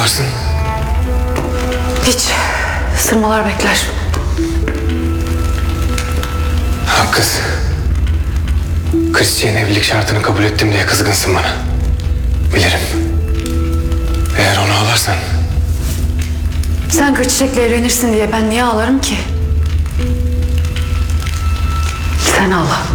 varsın? Hiç. Sırmalar bekler. Kız. Christian evlilik şartını kabul ettim diye kızgınsın bana. Bilirim. Eğer onu ağlarsan... Sen Kırçiçek'le evlenirsin diye ben niye ağlarım ki? Sen ağla.